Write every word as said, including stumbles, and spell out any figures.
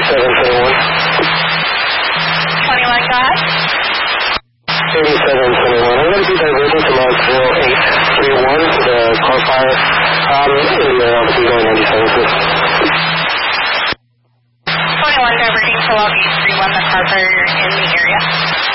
eighty-seven twenty-one. twenty-one, go ahead. eighty-seven twenty-one. I'm going to be diverted to Lodge zero eight three one to the car fire um, in the Albuquerque ninety-seven, please. twenty-one, diverting to Lodge eight three one, the car fire in the area.